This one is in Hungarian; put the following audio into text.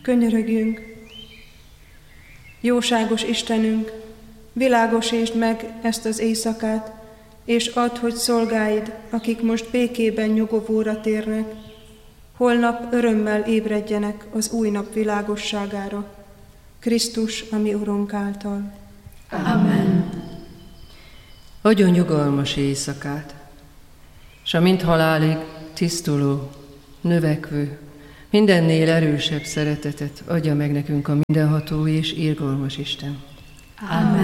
könyörögjünk. Jóságos Istenünk, világosítsd meg ezt az éjszakát, és add, hogy szolgáid, akik most békében nyugovóra térnek, holnap örömmel ébredjenek az új nap világosságára, Krisztus, a mi Urunk által. Amen. Adjon nyugalmas éjszakát, s a mind halálig tisztuló, növekvő, mindennél erősebb szeretetet adja meg nekünk a mindenható és irgalmas Isten. Amen.